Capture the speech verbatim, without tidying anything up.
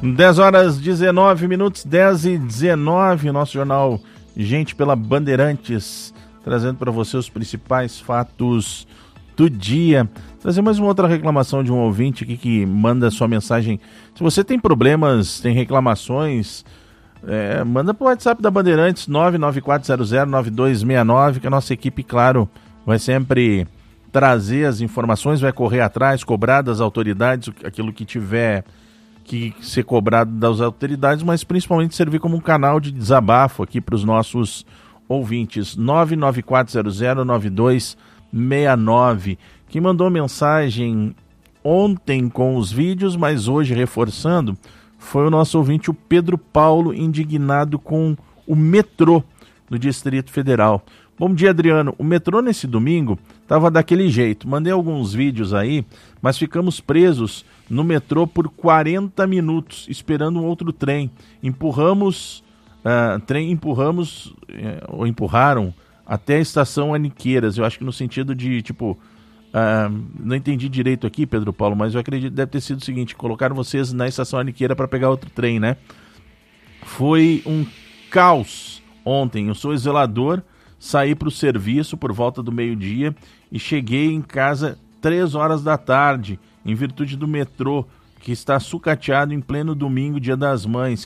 dez horas dezenove minutos, dez e dezenove, nosso jornal Gente pela Bandeirantes, trazendo para você os principais fatos do dia. Trazer mais uma outra reclamação de um ouvinte aqui que manda sua mensagem. Se você tem problemas, tem reclamações, é, manda para o WhatsApp da Bandeirantes, nove nove quatro zero zero nove dois seis nove, que a nossa equipe, claro, vai sempre trazer as informações, vai correr atrás, cobrar das autoridades aquilo que tiver que ser cobrado das autoridades, mas principalmente servir como um canal de desabafo aqui para os nossos ouvintes. Nove nove quatro zero zero nove dois seis nove. Quem mandou mensagem ontem com os vídeos, mas hoje reforçando, foi o nosso ouvinte, o Pedro Paulo, indignado com o metrô do Distrito Federal. Bom dia, Adriano. O metrô nesse domingo estava daquele jeito. Mandei alguns vídeos aí, mas ficamos presos no metrô por quarenta minutos, esperando um outro trem. Empurramos, uh, trem empurramos, uh, ou empurraram até a estação Aniqueiras. Eu acho que no sentido de, tipo, uh, não entendi direito aqui, Pedro Paulo, mas eu acredito que deve ter sido o seguinte: colocaram vocês na estação Aniqueira para pegar outro trem, né? Foi um caos ontem. Eu sou zelador, saí para o serviço por volta do meio-dia e cheguei em casa três horas da tarde, em virtude do metrô, que está sucateado em pleno domingo, Dia das Mães.